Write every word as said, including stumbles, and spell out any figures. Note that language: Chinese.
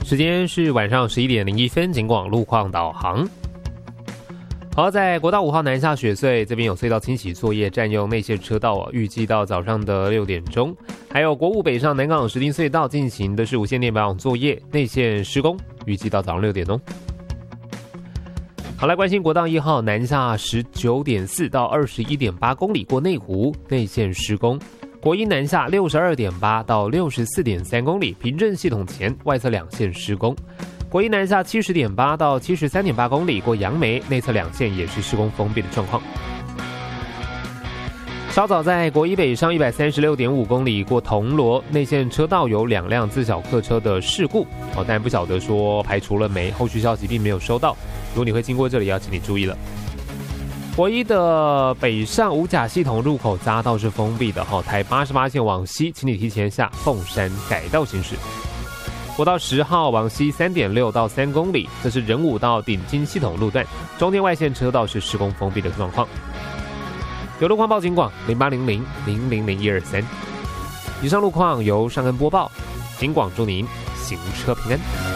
时间是晚上十一点零一分，警广路况导航。好，在国道五号南下雪隧这边有隧道清洗作业，占用内线车道，预计到早上的六点钟。还有国五北上南港石碇隧道进行的是无线电保养作业，内线施工，预计到早上六点钟。好，来关心国道一号南下十九点四到二十一点八公里过内湖，内线施工。国一南下六十二点八到六十四点三公里，平镇系统前外侧两线施工。国一南下七十点八到七十三点八公里过杨梅，内侧两线也是施工封闭的状况。稍早在国一北上一百三十六点五公里过铜锣，内线车道有两辆自小客车的事故，哦，但不晓得说排除了没，后续消息并没有收到。如果你会经过这里，要请你注意了。国一的北上五甲系统入口匝道是封闭的，台八十八线往西，请你提前下凤山改道行驶。国道十号往西 三点六到三公里，这是仁武到顶金系统路段，中间外线车道是施工封闭的状况。有路况报警广零八零零零零零一二三。以上路况由尚恩播报，警广祝您行车平安。